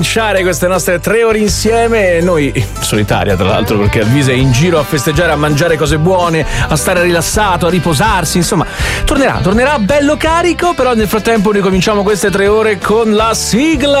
queste nostre 3 ore insieme, noi solitaria tra l'altro, perché Alvise è in giro a festeggiare, a mangiare cose buone, a stare rilassato, a riposarsi, insomma tornerà bello carico. Però nel frattempo ricominciamo queste 3 ore con la sigla.